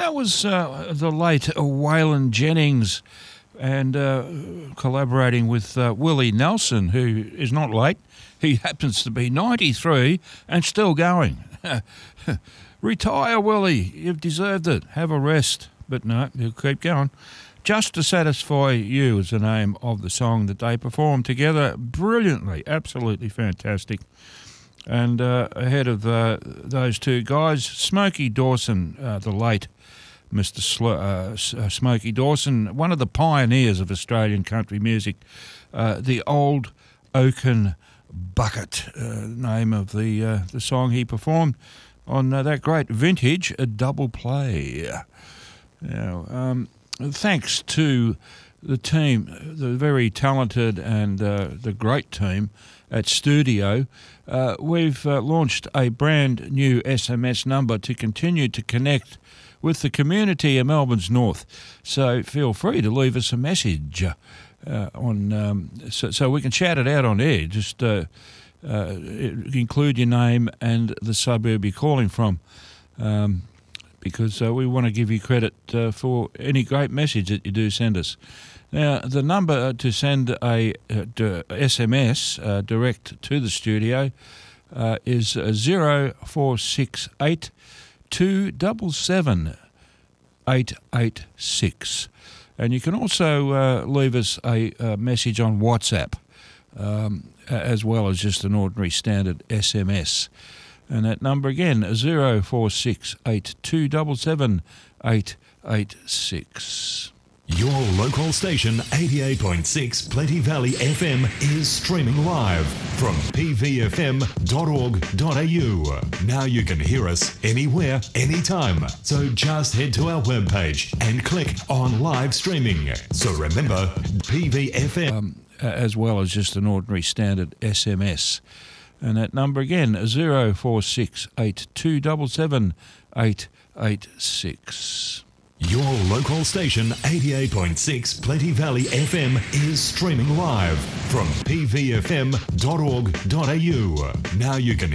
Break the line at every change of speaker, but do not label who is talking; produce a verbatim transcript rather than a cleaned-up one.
that was uh, the late Waylon Jennings, and uh, collaborating with uh, Willie Nelson, who is not late. He happens to be ninety-three and still going. Retire, Willie. You've deserved it. Have a rest. But no, he'll keep going. Just to Satisfy You is the name of the song that they performed together brilliantly. Absolutely fantastic. And uh, ahead of uh, those two guys, Smokey Dawson, uh, the late Mister Sl- uh, Smokey Dawson, one of the pioneers of Australian country music, uh, the Old Oaken Bucket, uh, name of the uh, the song he performed on uh, that great vintage a double play. Now, um, thanks to the team, the very talented and uh, the great team at Studio, uh, we've uh, launched a brand new S M S number to continue to connect with the community of Melbourne's North. So feel free to leave us a message uh, on um, so, so we can shout it out on air. Just uh, uh, include your name and the suburb you're calling from, um, because uh, we want to give you credit uh, for any great message that you do send us. Now, the number to send a, a, a S M S uh, direct to the studio uh, is zero four six eight two seven seven eight eight six. And you can also uh, leave us a, a message on WhatsApp, um, as well as just an ordinary standard S M S. And that number again, zero four six eight two seven seven eight eight six.
Your local station, eighty-eight point six Plenty Valley F M, is streaming live from p v f m dot org dot a u. Now you can hear us anywhere, anytime. So just head to our webpage and click on live streaming. So remember, P V F M...
Um, as well as just an ordinary standard S M S. And that number again, zero four six eight two seven seven eight eight six.
Your local station, eighty-eight point six Plenty Valley F M, is streaming live from p v f m dot org dot a u. Now you can